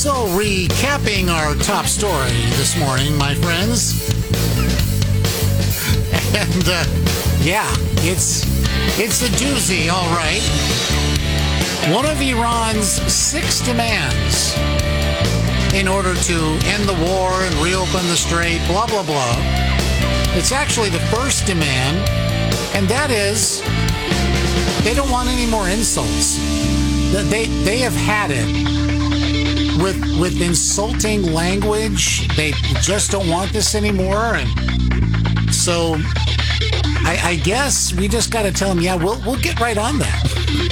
So, recapping our top story this morning, my friends. And, it's a doozy, all right. One of Iran's 6 demands in order to end the war and reopen the strait, blah, blah, blah. It's actually the first demand, and that is they don't want any more insults. They have had it. With insulting language, they just don't want this anymore, and so I guess we just got to tell them, yeah, we'll get right on that.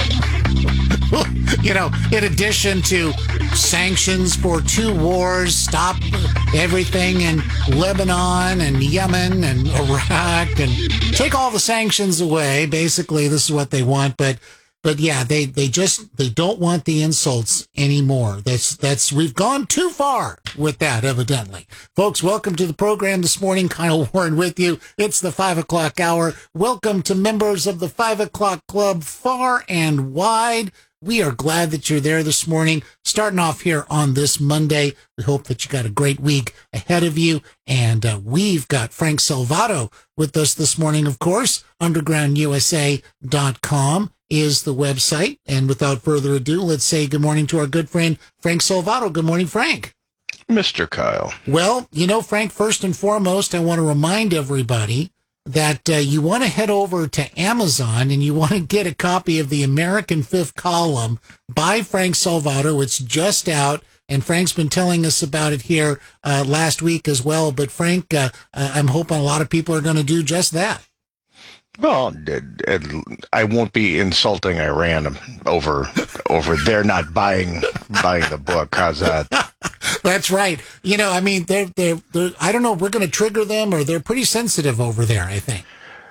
In addition to sanctions for 2 wars, stop everything in Lebanon and Yemen and Iraq, and take all the sanctions away. Basically, this is what they want, but yeah, they don't want the insults anymore. We've gone too far with that, evidently. Folks, welcome to the program this morning. Kyle Warren with you. It's the 5 o'clock hour. Welcome to members of the 5 o'clock club far and wide. We are glad that you're there this morning, starting off here on this Monday. We hope that you got a great week ahead of you. And we've got Frank Salvato with us this morning, of course. UndergroundUSA.com is the website. And without further ado, let's say good morning to our good friend, Frank Salvato. Good morning, Frank. Mr. Kyle. Well, Frank, first and foremost, I want to remind everybody that you want to head over to Amazon and you want to get a copy of the American Fifth Column by Frank Salvato. It's just out, and Frank's been telling us about it here last week as well. But Frank, I'm hoping a lot of people are going to do just that. Well, I won't be insulting Iran over their not buying the book. How's that? That's right. They're I don't know, we're going to trigger them, or they're pretty sensitive over there, I think.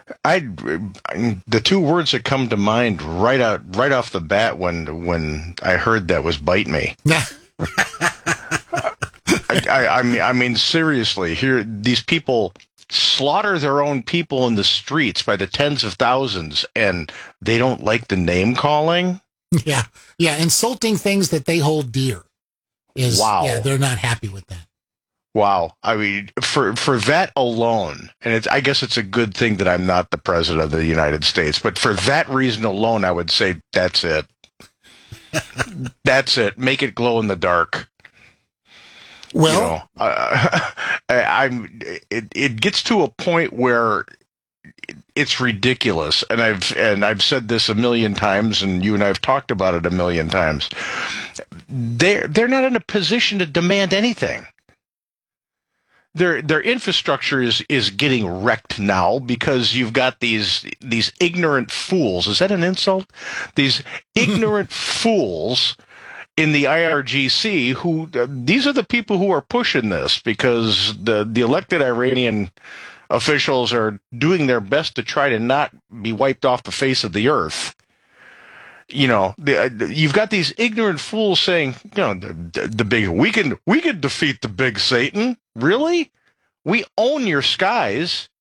The 2 words that come to mind right off the bat when I heard that was "bite me." I mean, seriously, here these people slaughter their own people in the streets by the tens of thousands, and they don't like the name calling. Yeah, insulting things that they hold dear. Wow. Yeah, they're not happy with that. Wow. I mean, for that alone, and I guess it's a good thing that I'm not the president of the United States, but for that reason alone, I would say that's it. That's it. Make it glow in the dark. Well, it gets to a point where it's ridiculous, and I've said this a million times, and you and I have talked about it a million times. They're not in a position to demand anything. Their infrastructure is getting wrecked now because you've got these ignorant fools. Is that an insult? These ignorant fools in the IRGC who these are the people who are pushing this, because the elected Iranian officials are doing their best to try to not be wiped off the face of the earth. You've got these ignorant fools saying, the big, we can defeat the big Satan. Really? We own your skies.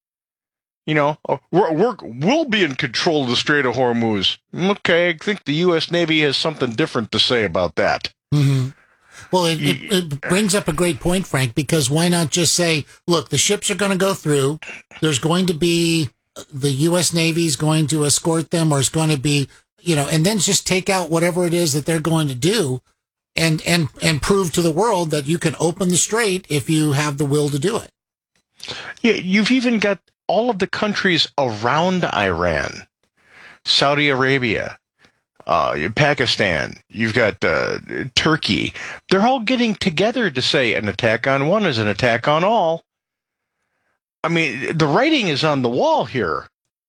We'll be in control of the Strait of Hormuz. Okay, I think the U.S. Navy has something different to say about that. Mm-hmm. Well, it brings up a great point, Frank, because why not just say, look, the ships are going to go through. There's going to be the U.S. Navy is going to escort them, or it's going to be, and then just take out whatever it is that they're going to do and prove to the world that you can open the strait if you have the will to do it. Yeah, you've even got all of the countries around Iran, Saudi Arabia, Pakistan, you've got Turkey. They're all getting together to say an attack on one is an attack on all. I mean, the writing is on the wall here.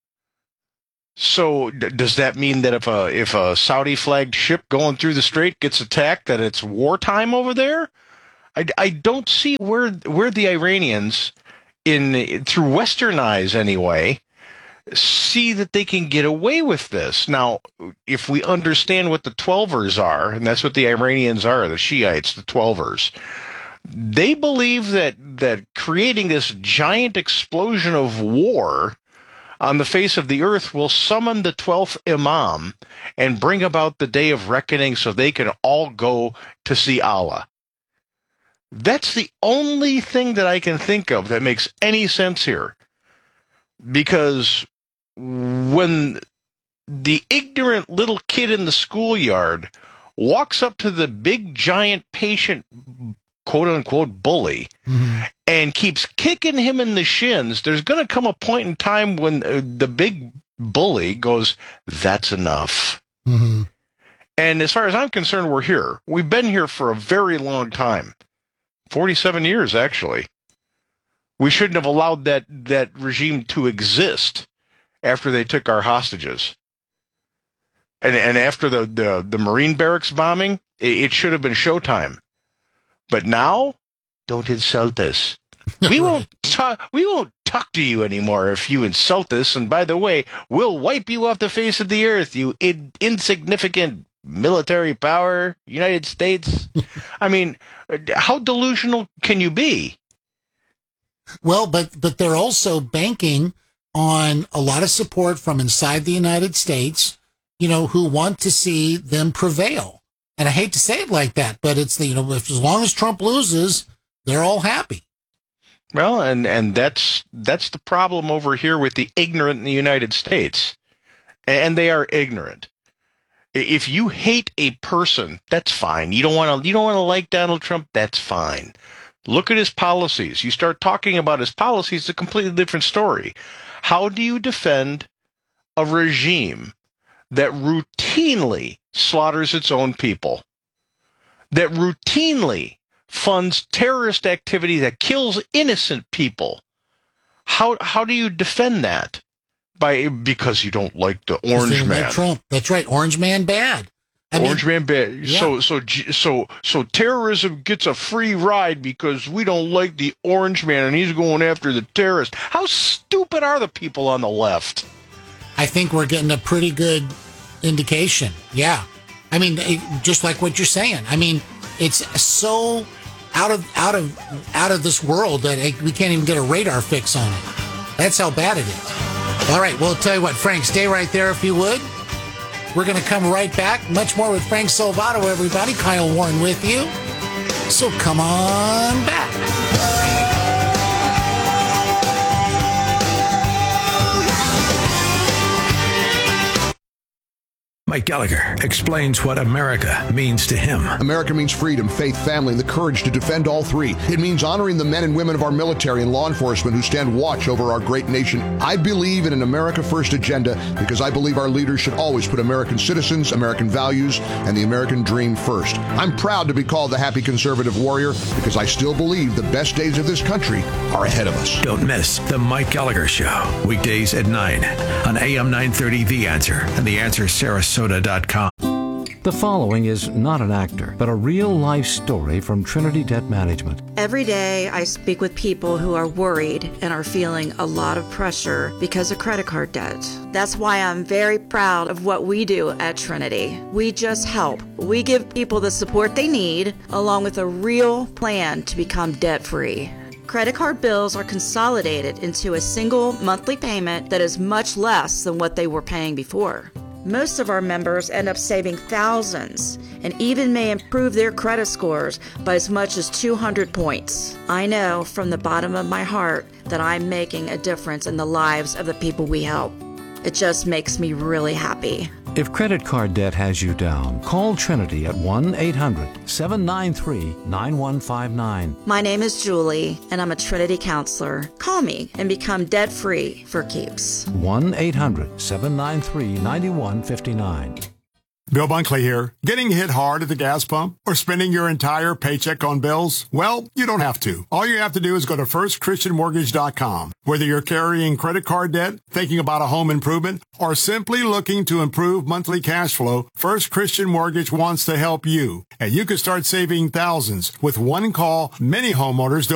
So does that mean that if a Saudi-flagged ship going through the strait gets attacked, that it's wartime over there? I don't see where the Iranians, through Western eyes anyway, see that they can get away with this. Now, if we understand what the Twelvers are, and that's what the Iranians are, the Shiites, the Twelvers, they believe that creating this giant explosion of war on the face of the earth will summon the 12th Imam and bring about the day of reckoning so they can all go to see Allah. That's the only thing that I can think of that makes any sense here. Because when the ignorant little kid in the schoolyard walks up to the big, giant, patient, quote-unquote, bully, and keeps kicking him in the shins, there's going to come a point in time when the big bully goes, that's enough. Mm-hmm. And as far as I'm concerned, we're here. We've been here for a very long time. 47 years, actually. We shouldn't have allowed that regime to exist after they took our hostages. And after the Marine barracks bombing, it should have been showtime. But now, don't insult us. We won't talk to you anymore if you insult us. And by the way, we'll wipe you off the face of the earth, you insignificant military power, United States. I mean, how delusional can you be? Well, but they're also banking on a lot of support from inside the United States, who want to see them prevail. And I hate to say it like that, but it's as long as Trump loses, they're all happy. Well, and that's the problem over here with the ignorant in the United States. And they are ignorant. If you hate a person, that's fine. You don't want to like Donald Trump, that's fine. Look at his policies. You start talking about his policies, it's a completely different story. How do you defend a regime that routinely slaughters its own people, that routinely funds terrorist activity that kills innocent people? How do you defend that? Because you don't like the orange man. Like Trump. That's right. Orange man bad. Man bad. Yeah. So terrorism gets a free ride because we don't like the orange man and he's going after the terrorist. How stupid are the people on the left? I think we're getting a pretty good indication. Yeah. I mean, just like what you're saying. I mean, it's so out of this world that we can't even get a radar fix on it. That's how bad it is. All right, well, I'll tell you what, Frank, stay right there if you would. We're going to come right back. Much more with Frank Salvato, everybody. Kyle Warren with you. So come on back. Mike Gallagher explains what America means to him. America means freedom, faith, family, and the courage to defend all three. It means honoring the men and women of our military and law enforcement who stand watch over our great nation. I believe in an America First agenda because I believe our leaders should always put American citizens, American values, and the American dream first. I'm proud to be called the happy conservative warrior because I still believe the best days of this country are ahead of us. Don't miss The Mike Gallagher Show, weekdays at 9 on AM 930 The Answer and TheAnswerSarasota.com. The following is not an actor, but a real-life story from Trinity Debt Management. Every day I speak with people who are worried and are feeling a lot of pressure because of credit card debt. That's why I'm very proud of what we do at Trinity. We just help. We give people the support they need, along with a real plan to become debt-free. Credit card bills are consolidated into a single monthly payment that is much less than what they were paying before. Most of our members end up saving thousands and even may improve their credit scores by as much as 200 points. I know from the bottom of my heart that I'm making a difference in the lives of the people we help. It just makes me really happy. If credit card debt has you down, call Trinity at 1-800-793-9159. My name is Julie, and I'm a Trinity counselor. Call me and become debt-free for keeps. 1-800-793-9159. Bill Bunkley here. Getting hit hard at the gas pump or spending your entire paycheck on bills? Well, you don't have to. All you have to do is go to firstchristianmortgage.com. Whether you're carrying credit card debt, thinking about a home improvement, or simply looking to improve monthly cash flow, First Christian Mortgage wants to help you. And you can start saving thousands. With one call, many homeowners don't